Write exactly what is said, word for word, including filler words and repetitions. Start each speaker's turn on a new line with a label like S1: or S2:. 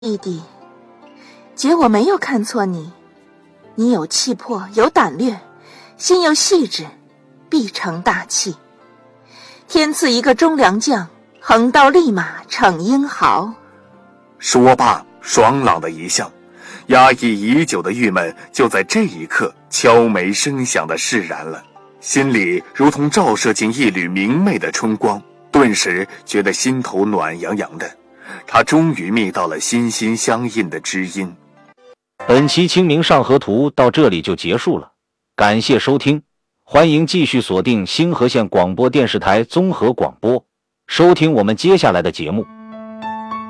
S1: 弟弟，姐我没有看错你，你有气魄，有胆略，心又细致，必成大器。天赐一个忠良将，横刀立马逞英豪。
S2: 说罢，爽朗的一笑，压抑已久的郁闷就在这一刻悄没声响地释然了，心里如同照射进一缕明媚的春光，顿时觉得心头暖洋洋的。他终于觅到了心心相印的知音。
S3: 本期清明上河图到这里就结束了，感谢收听，欢迎继续锁定星河县广播电视台综合广播，收听我们接下来的节目。